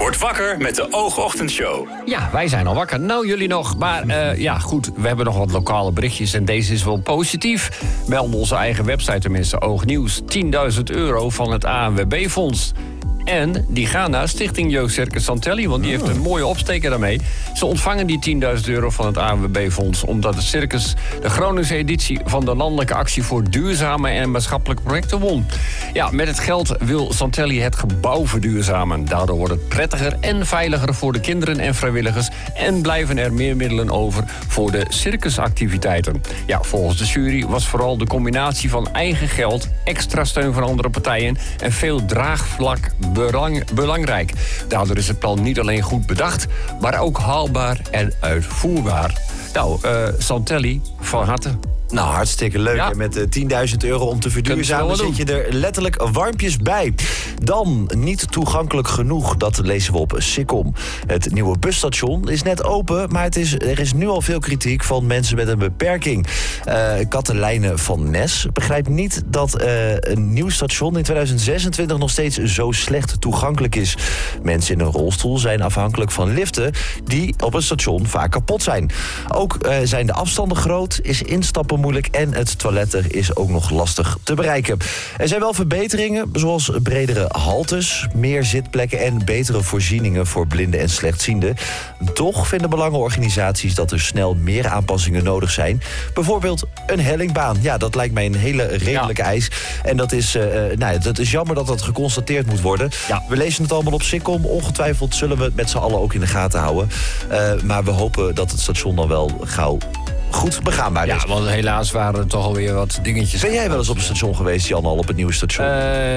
Word wakker met de Oogochtendshow. Ja, wij zijn al wakker. Nou, jullie nog. Maar ja, goed, we hebben nog wat lokale berichtjes en deze is wel positief. Melden onze eigen website tenminste, Oognieuws. €10.000 van het ANWB-fonds. En die gaan naar Stichting Jeugdcircus Santelli, want die heeft een mooie opsteker daarmee. Ze ontvangen die €10.000 van het ANWB-fonds... omdat het circus de Groningse editie van de landelijke actie voor duurzame en maatschappelijke projecten won. Ja, met het geld wil Santelli het gebouw verduurzamen. Daardoor wordt het prettiger en veiliger voor de kinderen en vrijwilligers... en blijven er meer middelen over voor de circusactiviteiten. Ja, volgens de jury was vooral de combinatie van eigen geld... extra steun van andere partijen en veel draagvlak belangrijk. Daardoor is het plan niet alleen goed bedacht, maar ook haalbaar en uitvoerbaar. Nou, Santelli, van harte. Nou, hartstikke leuk. Ja. En met €10.000 om te verduurzamen zit je er letterlijk warmpjes bij. Dan niet toegankelijk genoeg, dat lezen we op Sikkom. Het nieuwe busstation is net open, maar er is nu al veel kritiek van mensen met een beperking. Katelijne van Nes begrijpt niet dat een nieuw station in 2026 nog steeds zo slecht toegankelijk is. Mensen in een rolstoel zijn afhankelijk van liften die op een station vaak kapot zijn. Ook zijn de afstanden groot, is instappen moeilijk en het toilet is ook nog lastig te bereiken. Er zijn wel verbeteringen, zoals bredere haltes, meer zitplekken en betere voorzieningen voor blinden en slechtzienden. Toch vinden belangenorganisaties dat er snel meer aanpassingen nodig zijn. Bijvoorbeeld een hellingbaan. Ja, dat lijkt mij een hele redelijke eis. En dat is jammer dat dat geconstateerd moet worden. Ja. We lezen het allemaal op Sikkom. Ongetwijfeld zullen we het met z'n allen ook in de gaten houden. Maar we hopen dat het station dan wel gauw goed begaanbaar is. Ja, want helaas waren er toch alweer wat dingetjes. Ben jij wel eens op het station geweest, Jan, al op het nieuwe station?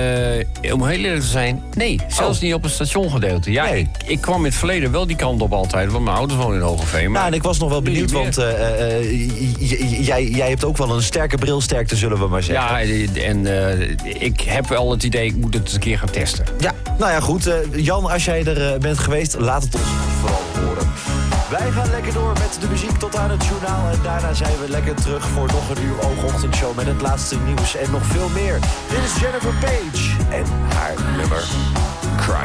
Om heel eerlijk te zijn, nee. Zelfs niet op het stationgedeelte. Ja, Nee. ik kwam in het verleden wel die kant op altijd, want mijn ouders wonen in Hogeveen. Maar Nou, en ik was nog wel benieuwd, niet want jij hebt ook wel een sterke brilsterkte, zullen we maar zeggen. ja, en ik heb wel het idee, ik moet het eens een keer gaan testen. Ja, nou ja, goed. Jan, als jij er bent geweest, laat het ons vooral horen. Wij gaan lekker door met de muziek tot aan het journaal. En daarna zijn we lekker terug voor nog een uur Oogochtendshow met het laatste nieuws en nog veel meer. Dit is Jennifer Page en haar nummer Cry.